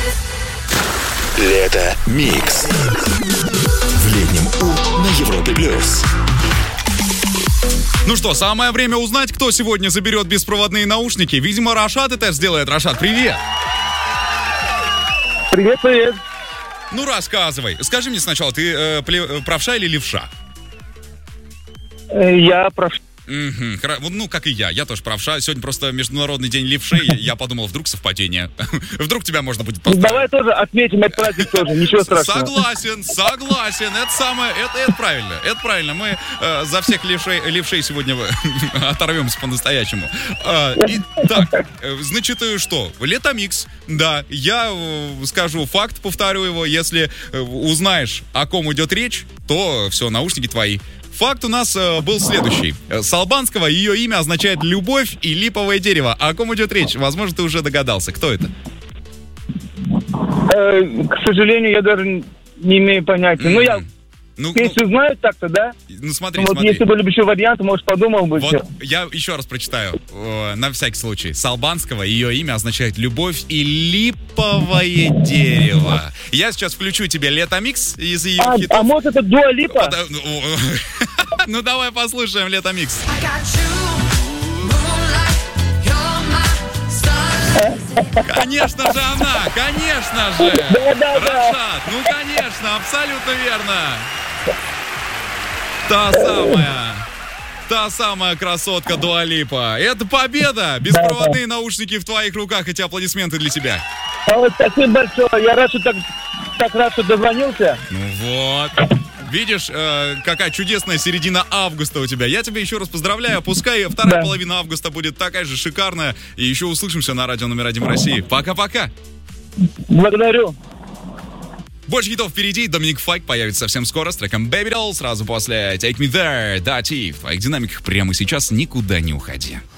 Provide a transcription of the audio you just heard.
Лето Микс. В летнем У на Европе Плюс. Ну что, самое время узнать, кто сегодня заберет беспроводные наушники. Видимо, Рашат это сделает. Рашат, привет! Привет, привет. Ну, рассказывай. Скажи мне сначала, ты правша или левша? Я прошу. Ну, как и я тоже правша. Сегодня просто Международный день левшей. Я подумал, вдруг совпадение. Вдруг тебя можно будет поздравить. Давай тоже отметим этот праздник тоже, ничего страшного. Согласен. Это правильно. Это правильно. Мы за всех левшей сегодня оторвемся по-настоящему. Итак, значит, что? Летомикс. Да, я скажу факт, повторю его. Если узнаешь, о ком идет речь, то все, наушники твои. Факт у нас был следующий. С албанского ее имя означает «любовь» и «липовое дерево». А о ком идет речь? Возможно, ты уже догадался. Кто это? К сожалению, я даже не имею понятия. Ну, я песню знаю так-то, да? Ну, смотри. Если были бы еще варианты, может, подумал бы. Вот, я еще раз прочитаю, на всякий случай. С албанского ее имя означает «любовь» и «липовое дерево». Я сейчас включу тебе Летомикс из ее хитов. А может, это Дуа Липа? Ну, давай послушаем Летомикс. Конечно же она, конечно же. Да. Рашат, ну конечно, абсолютно верно. Та самая красотка Дуа Липа. Это победа. Беспроводные наушники в твоих руках. Эти аплодисменты для тебя. Спасибо большое. Я рад, что так рад, что дозвонился. Ну вот. Видишь, какая чудесная середина августа у тебя. Я тебя еще раз поздравляю. Пускай вторая половина августа будет такая же шикарная. И еще услышимся на радио номер 1 в России. Пока-пока. Благодарю. Больше хитов впереди. Доминик Файк появится совсем скоро с треком Baby Doll. Сразу после Take Me There, Дати. В твоих динамиках прямо сейчас никуда не уходи.